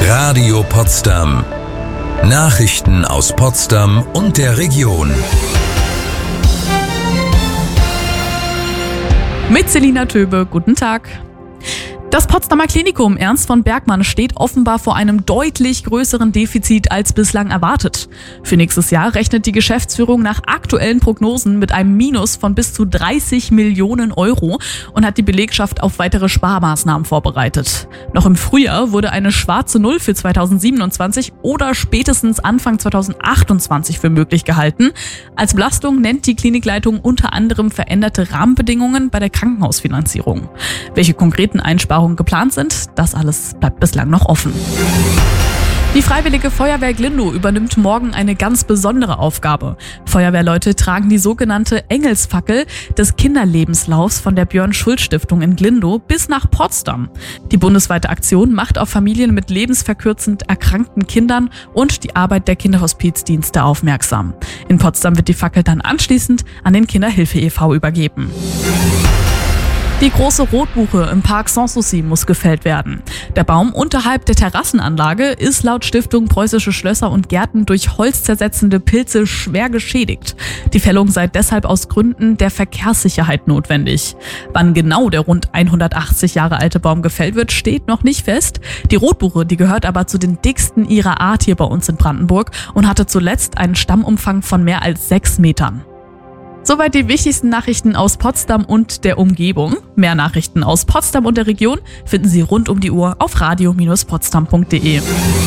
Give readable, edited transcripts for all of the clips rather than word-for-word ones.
Radio Potsdam. Nachrichten aus Potsdam und der Region. Mit Selina Töbe, guten Tag. Das Potsdamer Klinikum Ernst von Bergmann steht offenbar vor einem deutlich größeren Defizit als bislang erwartet. Für nächstes Jahr rechnet die Geschäftsführung nach aktuellen Prognosen mit einem Minus von bis zu 30 Millionen Euro und hat die Belegschaft auf weitere Sparmaßnahmen vorbereitet. Noch im Frühjahr wurde eine schwarze Null für 2027 oder spätestens Anfang 2028 für möglich gehalten. Als Belastung nennt die Klinikleitung unter anderem veränderte Rahmenbedingungen bei der Krankenhausfinanzierung. Welche konkreten Einsparungen geplant sind, das alles bleibt bislang noch offen. Die Freiwillige Feuerwehr Glindow übernimmt morgen eine ganz besondere Aufgabe. Feuerwehrleute tragen die sogenannte Engelsfackel des Kinderlebenslaufs von der Björn-Schulz-Stiftung in Glindow bis nach Potsdam. Die bundesweite Aktion macht auf Familien mit lebensverkürzend erkrankten Kindern und die Arbeit der Kinderhospizdienste aufmerksam. In Potsdam wird die Fackel dann anschließend an den Kinderhilfe e.V. übergeben. Die große Rotbuche im Park Sanssouci muss gefällt werden. Der Baum unterhalb der Terrassenanlage ist laut Stiftung Preußische Schlösser und Gärten durch holzzersetzende Pilze schwer geschädigt. Die Fällung sei deshalb aus Gründen der Verkehrssicherheit notwendig. Wann genau der rund 180 Jahre alte Baum gefällt wird, steht noch nicht fest. Die Rotbuche, die gehört aber zu den dicksten ihrer Art hier bei uns in Brandenburg und hatte zuletzt einen Stammumfang von mehr als 6 Metern. Soweit die wichtigsten Nachrichten aus Potsdam und der Umgebung. Mehr Nachrichten aus Potsdam und der Region finden Sie rund um die Uhr auf radio-potsdam.de.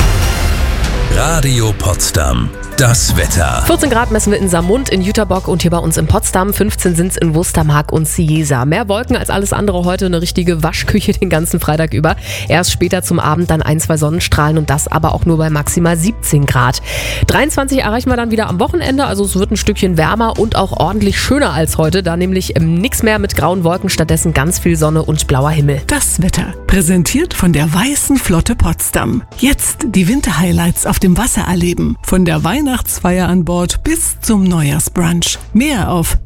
Radio Potsdam. Das Wetter. 14 Grad messen wir in Saarmund, in Jüterbock und hier bei uns in Potsdam. 15 sind es in Wustermark und Cieza. Mehr Wolken als alles andere heute, eine richtige Waschküche den ganzen Freitag über. Erst später zum Abend dann 1-2 Sonnenstrahlen und das aber auch nur bei maximal 17 Grad. 23 erreichen wir dann wieder am Wochenende, also es wird ein Stückchen wärmer und auch ordentlich schöner als heute. Da nämlich nichts mehr mit grauen Wolken, stattdessen ganz viel Sonne und blauer Himmel. Das Wetter, präsentiert von der Weißen Flotte Potsdam. Jetzt die Winterhighlights auf dem Wasser erleben. Von der Weihnachtsfeier an Bord bis zum Neujahrsbrunch. Mehr auf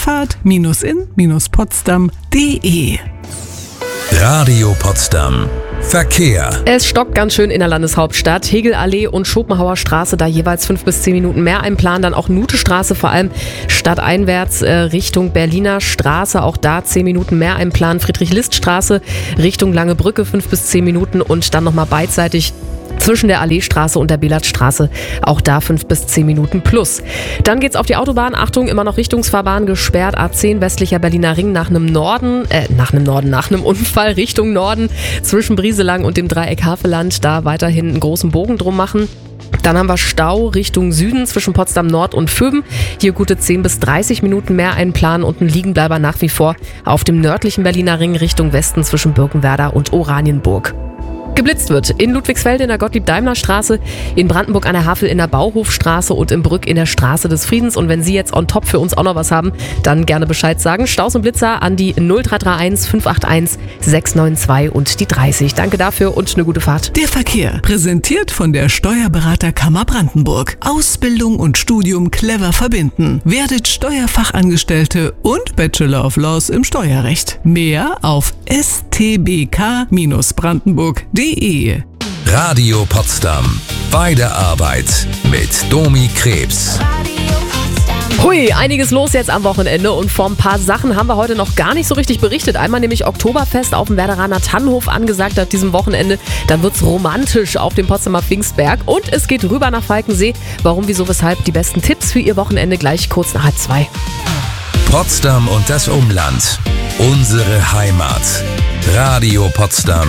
schifffahrt-in-potsdam.de. Radio Potsdam. Verkehr. Es stockt ganz schön in der Landeshauptstadt. Hegelallee und Schopenhauer Straße, da jeweils 5 bis 10 Minuten mehr einplanen. Dann auch Nutestraße, vor allem stadteinwärts Richtung Berliner Straße. Auch da 10 Minuten mehr einplanen. Friedrich-List-Straße Richtung Lange Brücke 5 bis 10 Minuten und dann nochmal beidseitig zwischen der Alleestraße und der Belatstraße, auch da 5 bis 10 Minuten plus. Dann geht's auf die Autobahn, Achtung, immer noch Richtungsfahrbahn gesperrt, A10 westlicher Berliner Ring nach einem Unfall Richtung Norden, zwischen Brieselang und dem Dreieck Havelland, da weiterhin einen großen Bogen drum machen. Dann haben wir Stau Richtung Süden zwischen Potsdam Nord und Vöben. Hier gute 10 bis 30 Minuten mehr einplanen und ein Liegenbleiber nach wie vor auf dem nördlichen Berliner Ring Richtung Westen zwischen Birkenwerder und Oranienburg. Geblitzt wird in Ludwigsfelde in der Gottlieb-Daimler-Straße, in Brandenburg an der Havel in der Bauhofstraße und im Brück in der Straße des Friedens. Und wenn Sie jetzt on top für uns auch noch was haben, dann gerne Bescheid sagen. Staus und Blitzer an die 0331 581 692 und die 30. Danke dafür und eine gute Fahrt. Der Verkehr, präsentiert von der Steuerberaterkammer Brandenburg. Ausbildung und Studium clever verbinden. Werdet Steuerfachangestellte und Bachelor of Laws im Steuerrecht. Mehr auf stbk-brandenburg.de. Radio Potsdam. Bei der Arbeit mit Domi Krebs. Hui, einiges los jetzt am Wochenende und vor ein paar Sachen haben wir heute noch gar nicht so richtig berichtet. Einmal nämlich Oktoberfest auf dem Werderaner Tannenhof angesagt ab diesem Wochenende. Dann wird's romantisch auf dem Potsdamer Pfingstberg und es geht rüber nach Falkensee. Warum, wieso, weshalb? Die besten Tipps für Ihr Wochenende gleich kurz nach 2:30. Potsdam und das Umland. Unsere Heimat. Radio Potsdam.